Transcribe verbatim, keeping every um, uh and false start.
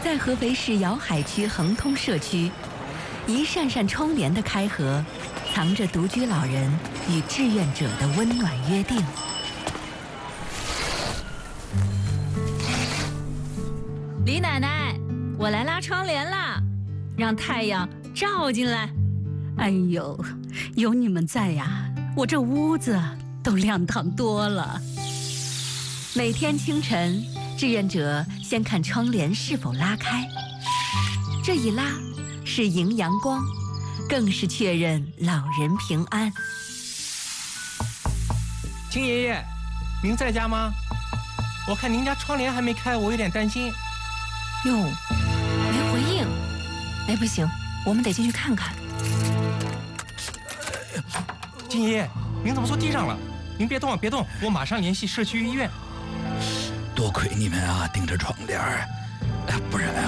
在合肥市瑶海区恒通社区，一扇扇窗帘的开合，藏着独居老人与志愿者的温暖约定。李奶奶，我来拉窗帘啦，让太阳照进来。 哎呦，有你们在呀，我这屋子都亮堂多了。 每天清晨，志愿者先看窗帘是否拉开，这一拉是迎阳光，更是确认老人平安。 金爷爷，您在家吗？我看您家窗帘还没开，我有点担心。 哟，没回应。哎，不行，我们得进去看看。 金爷爷，您怎么坐地上了？您别动，别动，我马上联系社区医院。 多亏你们啊，盯着窗帘儿，不然